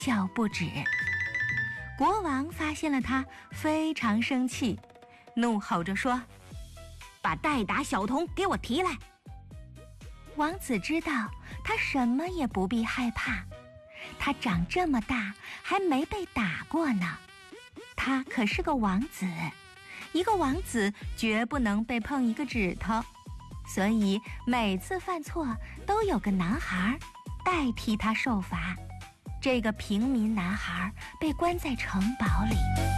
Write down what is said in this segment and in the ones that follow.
笑不止。国王发现了他，非常生气，怒吼着说：“把带打小童给我提来！”王子知道他什么也不必害怕，他长这么大还没被打过呢。他可是个王子，一个王子绝不能被碰一个指头，所以每次犯错都有个男孩代替他受罚。这个平民男孩被关在城堡里。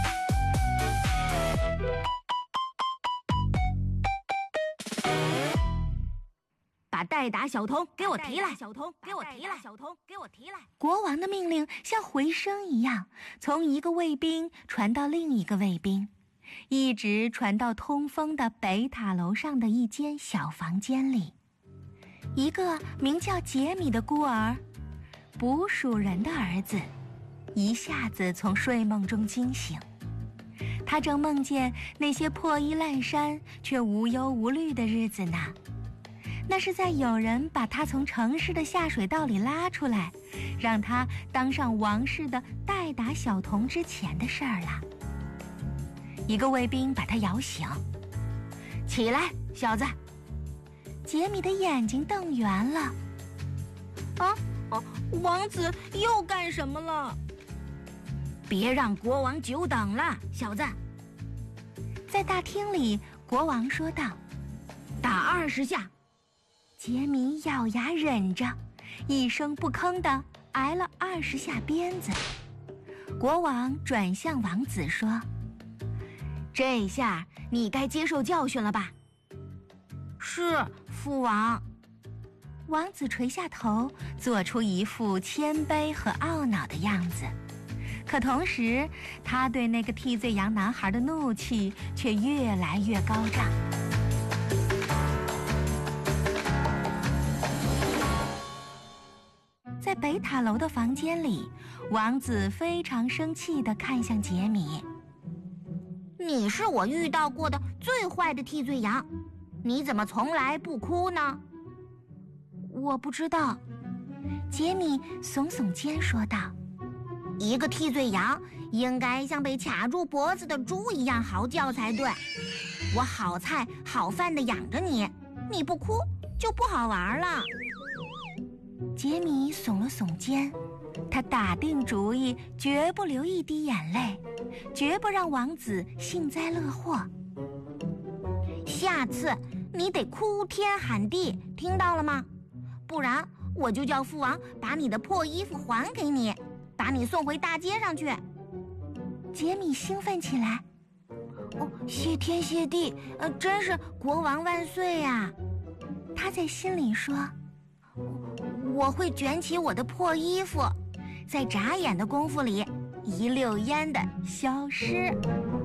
把带打小童给我提来！小童给我提来！小童给我提来！国王的命令像回声一样，从一个卫兵传到另一个卫兵，一直传到通风的北塔楼上的一间小房间里。一个名叫杰米的孤儿，捕鼠人的儿子，一下子从睡梦中惊醒。他正梦见那些破衣烂衫却无忧无虑的日子呢。那是在有人把他从城市的下水道里拉出来，让他当上王室的代打小童之前的事儿了。一个卫兵把他摇醒：“起来，小子！”杰米的眼睛瞪圆了。王子又干什么了？别让国王久等了，小子！在大厅里，国王说道：“打20下。”杰米咬牙忍着，一声不吭地挨了20下鞭子。国王转向王子说：“这下你该接受教训了吧？”“是，父王。”王子垂下头，做出一副谦卑和懊恼的样子，可同时他对那个替罪羊男孩的怒气却越来越高涨。在北塔楼的房间里，王子非常生气地看向杰米：“你是我遇到过的最坏的替罪羊，你怎么从来不哭呢？”“我不知道。”杰米耸耸肩说道：“一个替罪羊应该像被卡住脖子的猪一样嚎叫才对。我好菜好饭地养着你，你不哭就不好玩了。”杰米耸了耸肩，他打定主意绝不流一滴眼泪，绝不让王子幸灾乐祸。下次你得哭天喊地，听到了吗？不然我就叫父王把你的破衣服还给你，把你送回大街上去。杰米兴奋起来：“谢天谢地，真是国王万岁呀！”他在心里说：“我会卷起我的破衣服，在眨眼的功夫里一溜烟的消失。”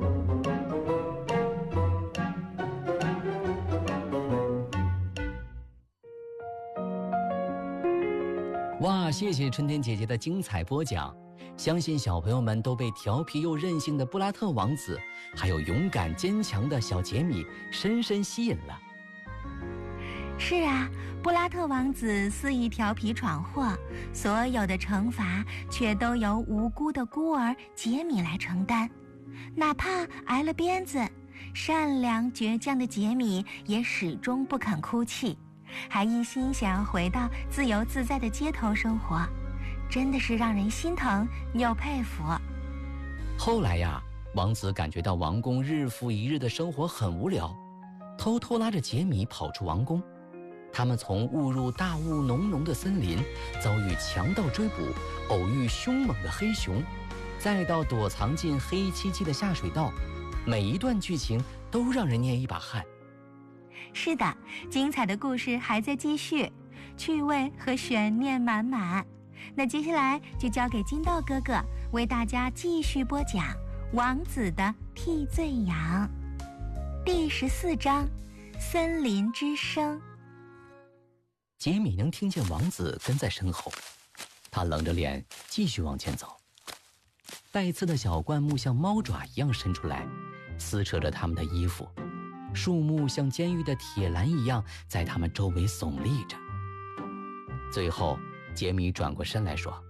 哇，谢谢春天姐姐的精彩播讲，相信小朋友们都被调皮又任性的布拉特王子，还有勇敢坚强的小杰米深深吸引了。 是啊，布拉特王子肆意调皮闯祸，所有的惩罚却都由无辜的孤儿杰米来承担。哪怕挨了鞭子，善良倔强的杰米也始终不肯哭泣，还一心想要回到自由自在的街头生活，真的是让人心疼又佩服。 后来呀，王子感觉到王宫日复一日的生活很无聊，偷偷拉着杰米跑出王宫。他们从误入大雾浓浓的森林，遭遇强盗追捕，偶遇凶猛的黑熊，再到躲藏进黑漆漆的下水道，每一段剧情都让人捏一把汗。 是的，精彩的故事还在继续，趣味和悬念满满。那接下来就交给金豆哥哥为大家继续播讲《王子的替罪羊》第14章森林之声。 杰米能听见王子跟在身后，他冷着脸继续往前走。带刺的小灌木像猫爪一样伸出来，撕扯着他们的衣服，树木像监狱的铁栏一样在他们周围耸立着。最后杰米转过身来说：“